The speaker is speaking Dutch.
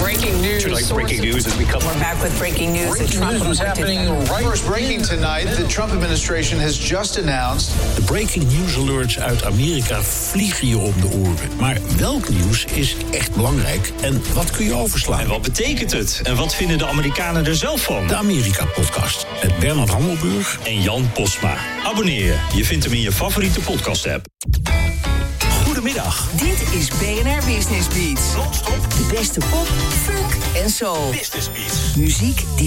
breaking news. Tonight, breaking news as we come. We're back with breaking news. Breaking news was happening right. First breaking tonight. The Trump administration has just announced. De breaking news alerts uit Amerika vliegen je om de oren. Maar welk nieuws is echt belangrijk en wat kun je overslaan? En wat betekent het? En wat vinden de Amerikanen er zelf van? De Amerika-podcast met Bernard Hammelburg En Jan Postma. Abonneer je. Je vindt hem in je favoriete podcast-app. Goedemiddag. Dit is BNR Business Beats. Non-stop De beste pop, funk en soul. Business Beats. Muziek die